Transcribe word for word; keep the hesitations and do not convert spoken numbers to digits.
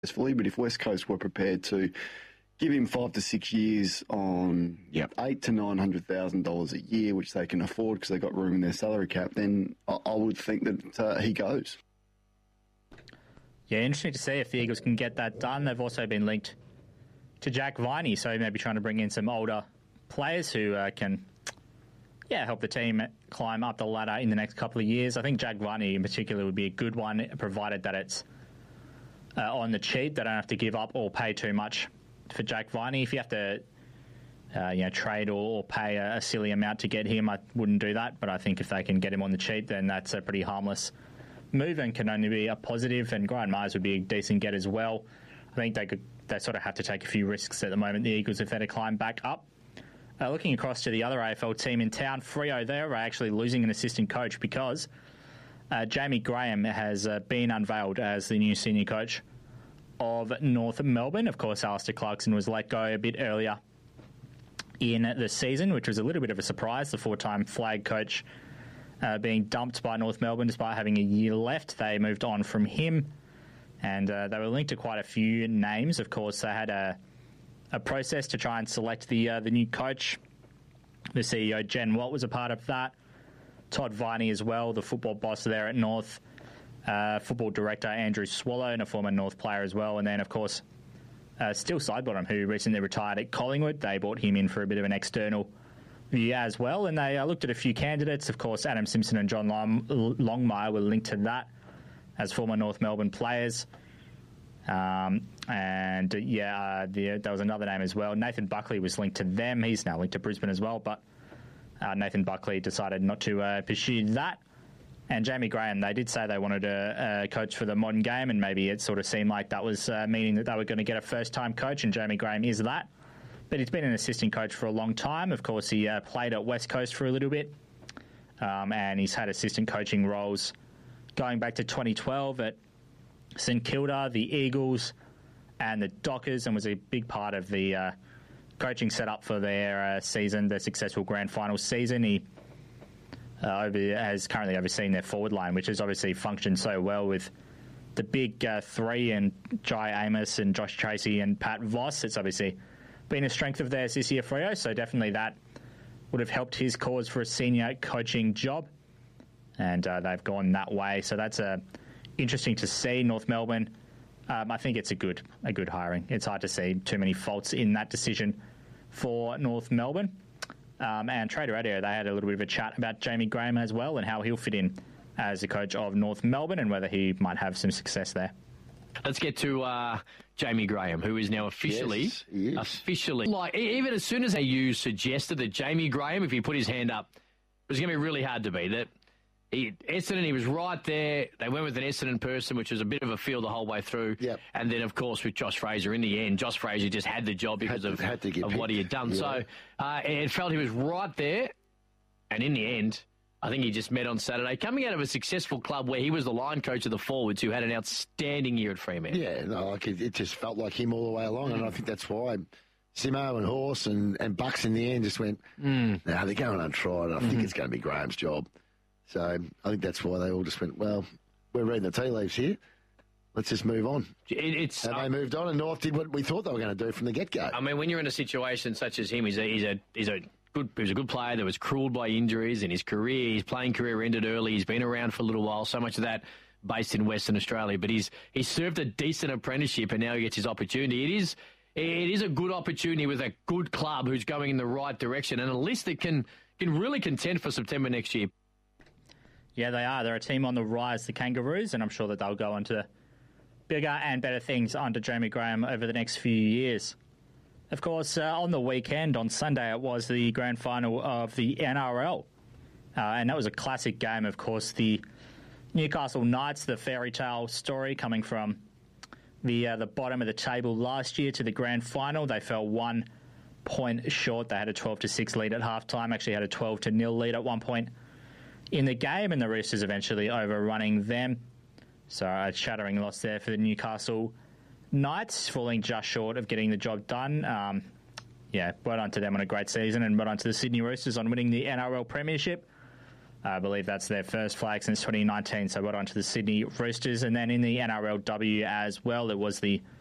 successfully, but if West Coast were prepared to give him five to six years on yep. eight to nine hundred thousand dollars a year, which they can afford because they've got room in their salary cap, then I, I would think that uh, he goes. Yeah, interesting to see if the Eagles can get that done. They've also been linked to Jack Viney, so maybe trying to bring in some older players who uh, can, yeah, help the team climb up the ladder in the next couple of years. I think Jack Viney in particular would be a good one, provided that it's uh, on the cheap. They don't have to give up or pay too much for Jack Viney. If you have to, uh, you know, trade or, or pay a, a silly amount to get him, I wouldn't do that. But I think if they can get him on the cheap, then that's a pretty harmless move and can only be a positive. And Grant Myers would be a decent get as well. I think they could. They sort of have to take a few risks at the moment, the Eagles, if they're to climb back up. Uh, looking across to the other A F L team in town, Freo, they're actually losing an assistant coach because uh, Jamie Graham has uh, been unveiled as the new senior coach of North Melbourne. Of course, Alistair Clarkson was let go a bit earlier in the season, which was a little bit of a surprise. The four-time flag coach uh, being dumped by North Melbourne despite having a year left. They moved on from him, and uh, they were linked to quite a few names. Of course, they had a a process to try and select the uh, the new coach. The C E O, Jen Watt, was a part of that. Todd Viney as well, the football boss there at North. Uh, football director, Andrew Swallow, and a former North player as well. And then, of course, uh, Still Sidebottom, who recently retired at Collingwood. They brought him in for a bit of an external view as well. And they uh, looked at a few candidates. Of course, Adam Simpson and John Long- Longmire were linked to that as former North Melbourne players. Um, and uh, yeah, uh, the, there was another name as well. Nathan Buckley was linked to them. He's now linked to Brisbane as well, but uh, Nathan Buckley decided not to uh, pursue that. And Jamie Graham, they did say they wanted a, a coach for the modern game, and maybe it sort of seemed like that was uh, meaning that they were going to get a first-time coach, and Jamie Graham is that. But he's been an assistant coach for a long time. Of course, he uh, played at West Coast for a little bit, um, and he's had assistant coaching roles going back to twenty twelve at St Kilda, the Eagles, and the Dockers, and was a big part of the uh, coaching setup for their uh, season, their successful grand final season. He uh, over, has currently overseen their forward line, which has obviously functioned so well with the big uh, three and Jai Amos and Josh Tracy and Pat Voss. It's obviously been a strength of theirs this year, Freo, so definitely that would have helped his cause for a senior coaching job, and uh, they've gone that way. So that's a interesting to see. North Melbourne, um, I think it's a good a good hiring. It's hard to see too many faults in that decision for North Melbourne. Um, and Trader Radio, they had a little bit of a chat about Jamie Graham as well and how he'll fit in as the coach of North Melbourne and whether he might have some success there. Let's get to uh, Jamie Graham, who is now officially, yes, he is. officially, like even as soon as A U suggested that Jamie Graham, if he put his hand up, it was going to be really hard to beat. That he, Essendon, he was right there. They went with an Essendon person, which was a bit of a feel the whole way through. Yep. And then, of course, with Josh Fraser in the end, Josh Fraser just had the job because had, of, had to get of what he had done. Yeah. So uh, it felt he was right there. And in the end, I think he just met on Saturday, coming out of a successful club where he was the line coach of the forwards, who had an outstanding year at Fremantle. Yeah, no, like it, it just felt like him all the way along, mm. and I think that's why Simo and Horse and, and Bucks in the end just went, mm. no, they're going untried. I mm-hmm. think it's going to be Graham's job. So I think that's why they all just went, well, we're reading the tea leaves here. Let's just move on. It, it's, and uh, they moved on, and North did what we thought they were going to do from the get-go. I mean, when you're in a situation such as him, he's a, he's a, he's a good, he was a good player that was cruelled by injuries in his career. His playing career ended early. He's been around for a little while, so much of that based in Western Australia. But he's he's served a decent apprenticeship, and now he gets his opportunity. It is it is a good opportunity with a good club who's going in the right direction, and a list that can, can really contend for September next year. Yeah, they are. They're a team on the rise, the Kangaroos, and I'm sure that they'll go on to bigger and better things under Jamie Graham over the next few years. Of course, uh, on the weekend, on Sunday, it was the grand final of the N R L. Uh, and that was a classic game, of course. The Newcastle Knights, the fairy tale story coming from the uh, the bottom of the table last year to the grand final. They fell one point short. They had a twelve to six lead at halftime, actually had a twelve to nil lead at one point in the game, and the Roosters eventually overrunning them. So a shattering loss there for the Newcastle Knights, falling just short of getting the job done. Um, yeah, well done to them on a great season, and well done to the Sydney Roosters on winning the N R L Premiership. I believe that's their first flag since twenty nineteen, so well on to the Sydney Roosters. And then in the N R L W as well, it was the